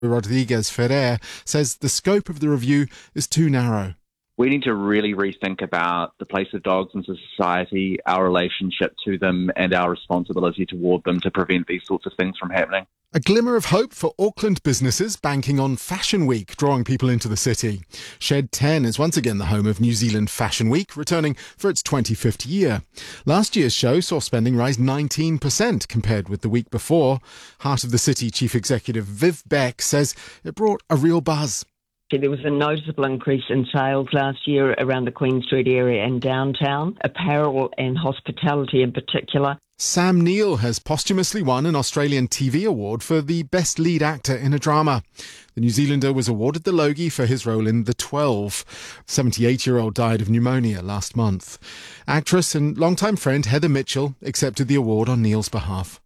Rodriguez Ferrer says the scope of the review is too narrow. We need to really rethink about the place of dogs in society, our relationship to them and our responsibility toward them to prevent these sorts of things from happening. A glimmer of hope for Auckland businesses banking on Fashion Week, drawing people into the city. Shed 10 is once again the home of New Zealand Fashion Week, returning for its 25th year. Last year's show saw spending rise 19% compared with the week before. Heart of the City Chief Executive Viv Beck says it brought a real buzz. There was a noticeable increase in sales last year around the Queen Street area and downtown, apparel and hospitality in particular. Sam Neill has posthumously won an Australian TV award for the Best Lead Actor in a Drama. The New Zealander was awarded the Logie for his role in The 12. 78-year-old died of pneumonia last month. Actress and longtime friend Heather Mitchell accepted the award on Neill's behalf.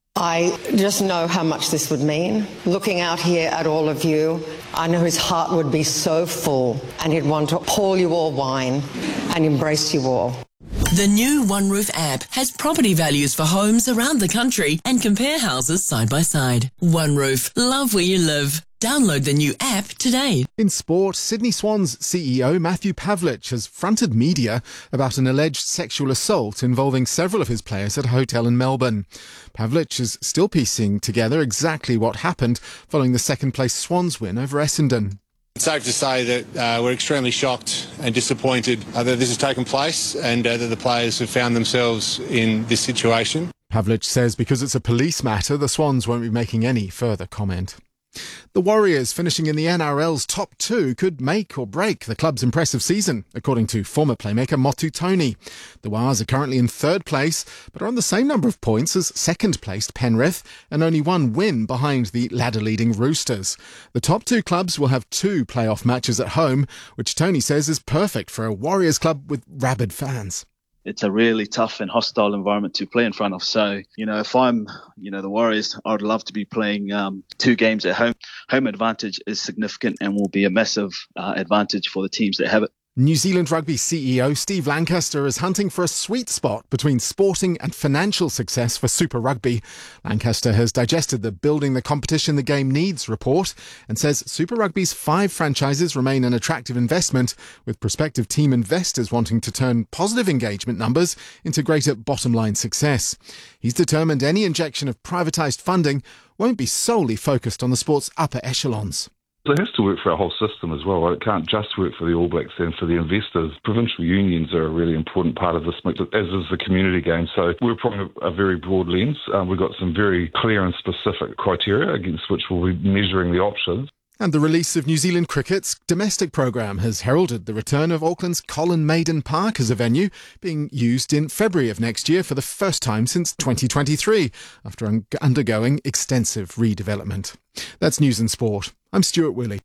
I just know how much this would mean. Looking out here at all of you, I know his heart would be so full and he'd want to pour you all wine and embrace you all. The new OneRoof app has property values for homes around the country and compare houses side by side. OneRoof, love where you live. Download the new app today. In sport, Sydney Swans CEO Matthew Pavlich has fronted media about an alleged sexual assault involving several of his players at a hotel in Melbourne. Pavlich is still piecing together exactly what happened following the second-place Swans win over Essendon. It's safe to say that we're extremely shocked and disappointed that this has taken place and that the players have found themselves in this situation. Pavlich says because it's a police matter, the Swans won't be making any further comment. The Warriors finishing in the NRL's top two could make or break the club's impressive season, according to former playmaker Motu Tony. The Wars are currently in third place, but are on the same number of points as second-placed Penrith and only one win behind the ladder-leading Roosters. The top two clubs will have two playoff matches at home, which Tony says is perfect for a Warriors club with rabid fans. It's a really tough and hostile environment to play in front of. So, if I'm, the Warriors, I'd love to be playing two games at home. Home advantage is significant and will be a massive advantage for the teams that have it. New Zealand Rugby CEO Steve Lancaster is hunting for a sweet spot between sporting and financial success for Super Rugby. Lancaster has digested the Building the Competition the Game Needs report and says Super Rugby's 5 franchises remain an attractive investment, with prospective team investors wanting to turn positive engagement numbers into greater bottom-line success. He's determined any injection of privatised funding won't be solely focused on the sport's upper echelons. It has to work for our whole system as well. It can't just work for the All Blacks and for the investors. Provincial unions are a really important part of this mix, as is the community game. So we're applying a very broad lens. We've got some very clear and specific criteria against which we'll be measuring the options. And the release of New Zealand Cricket's domestic programme has heralded the return of Auckland's Colin Maiden Park as a venue, being used in February of next year for the first time since 2023, after undergoing extensive redevelopment. That's News and Sport. I'm Stuart Willey.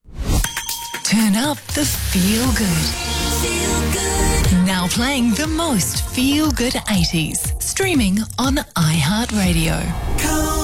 Turn up the feel good. Now playing the most feel good 80s. Streaming on iHeartRadio.